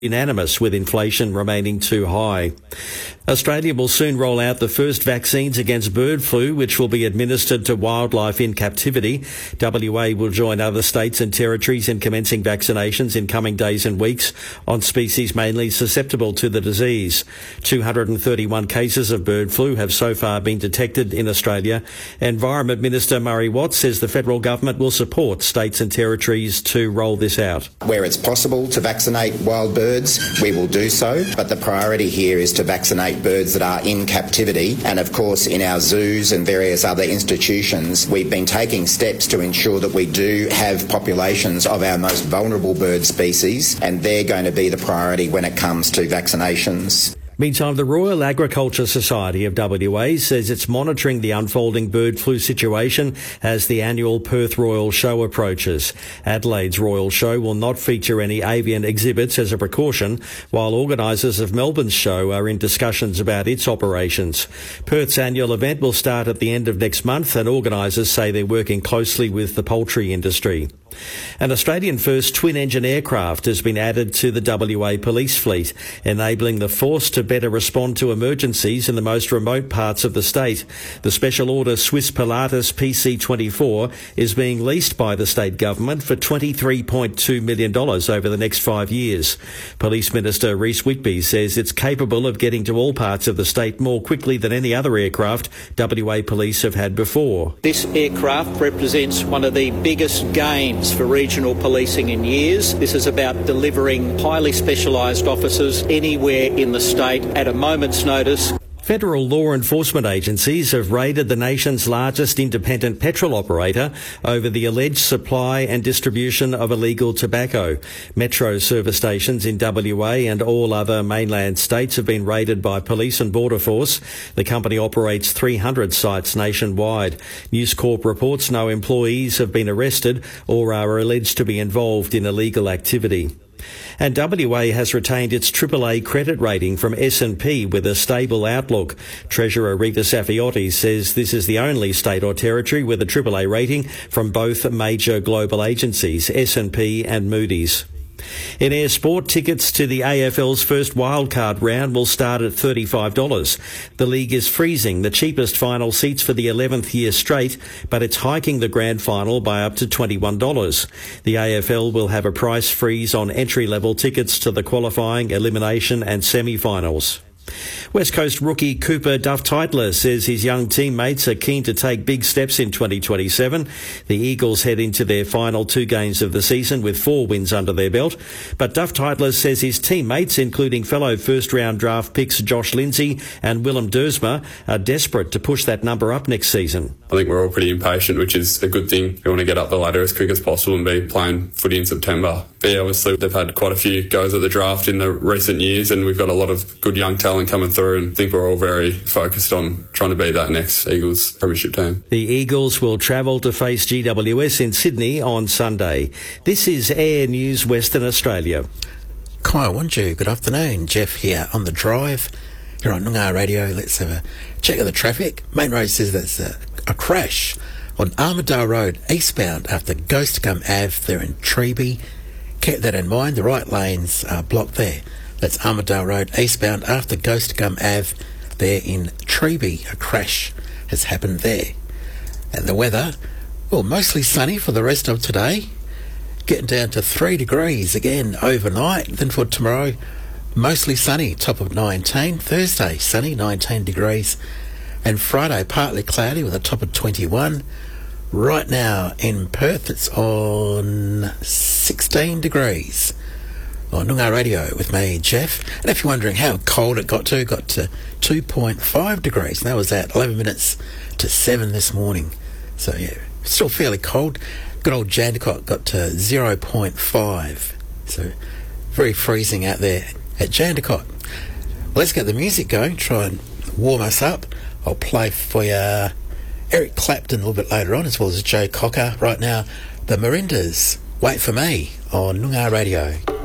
unanimous, with inflation remaining too high. Australia will soon roll out the first vaccines against bird flu, which will be administered to wildlife in captivity. WA will join other states and territories in commencing vaccinations in coming days and weeks on species mainly susceptible to the disease. 231 cases of bird flu have so far been detected in Australia. Environment Minister Murray Watt says the federal government will support states and territories to roll this out. Where it's possible to vaccinate wild birds, we will do so, but the priority here is to vaccinate birds that are in captivity. And of course, in our zoos and various other institutions, we've been taking steps to ensure that we do have populations of our most vulnerable bird species, and they're going to be the priority when it comes to vaccinations. Meantime, the Royal Agriculture Society of WA says it's monitoring the unfolding bird flu situation as the annual Perth Royal Show approaches. Adelaide's Royal Show will not feature any avian exhibits as a precaution, while organisers of Melbourne's show are in discussions about its operations. Perth's annual event will start at the end of next month, and organisers say they're working closely with the poultry industry. An Australian-first twin-engine aircraft has been added to the WA police fleet, enabling the force to better respond to emergencies in the most remote parts of the state. The special order Swiss Pilatus PC-24 is being leased by the state government for $23.2 million over the next 5 years. Police Minister Rhys Whitby says it's capable of getting to all parts of the state more quickly than any other aircraft WA police have had before. This aircraft represents one of the biggest gains for regional policing in years. This is about delivering highly specialised officers anywhere in the state at a moment's notice. Federal law enforcement agencies have raided the nation's largest independent petrol operator over the alleged supply and distribution of illegal tobacco. Metro service stations in WA and all other mainland states have been raided by Police and Border Force. The company operates 300 sites nationwide. News Corp reports no employees have been arrested or are alleged to be involved in illegal activity. And WA has retained its AAA credit rating from S&P with a stable outlook. Treasurer Rita Safiotti says this is the only state or territory with a AAA rating from both major global agencies, S&P and Moody's. In air sport, tickets to the AFL's first wildcard round will start at $35. The league is freezing the cheapest final seats for the 11th year straight, but it's hiking the grand final by up to $21. The AFL will have a price freeze on entry-level tickets to the qualifying, elimination and semi-finals. West Coast rookie Cooper Duff-Tytler says his young teammates are keen to take big steps in 2027. The Eagles head into their final 2 games of the season with 4 wins under their belt. But Duff-Tytler says his teammates, including fellow first-round draft picks Josh Lindsay and Willem Dersma, are desperate to push that number up next season. I think we're all pretty impatient, which is a good thing. We want to get up the ladder as quick as possible and be playing footy in September. But yeah, obviously they've had quite a few goes at the draft in the recent years, and we've got a lot of good young talent coming through, and I think we're all very focused on trying to be that next Eagles premiership team. The Eagles will travel to face GWS in Sydney on Sunday. This is Air News Western Australia. Kyle Wanju, good afternoon. Jeff here on the drive here on Noongar Radio. Let's have a check of the traffic. Main Road says there's a crash on Armidale Road eastbound after Ghost Gum Ave there in Treeby. Keep that in mind, the right lanes are blocked there. That's Armidale Road eastbound after Ghost Gum Ave there in Treeby. A crash has happened there. And the weather, well, mostly sunny for the rest of today. Getting down to 3 degrees again overnight. Then for tomorrow, mostly sunny, top of 19. Thursday, sunny, 19 degrees. And Friday, partly cloudy with a top of 21. Right now in Perth, it's on 16 degrees. On Noongar Radio with me, Jeff. And if you're wondering how cold it got to 2.5 degrees. And that was at 11 minutes to 7 this morning. So, yeah, still fairly cold. Good old Jandakot got to 0.5. So, very freezing out there at Jandakot. Well, let's get the music going, try and warm us up. I'll play for you Eric Clapton a little bit later on, as well as Joe Cocker. Right now, the Marindas, Wait For Me on Noongar Radio.